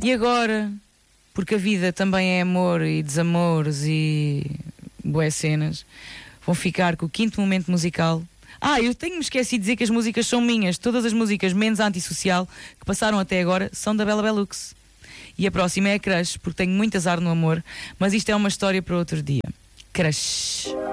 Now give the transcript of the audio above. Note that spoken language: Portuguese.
E agora, porque a vida também é amor e desamores e boas cenas, vão ficar com o quinto momento musical. Eu tenho-me esquecido de dizer que as músicas são minhas. Todas as músicas, menos a Antissocial, que passaram até agora, são da Bela Belux. E a próxima é a Crush, porque tenho muito azar no amor, mas isto é uma história para outro dia. Crush.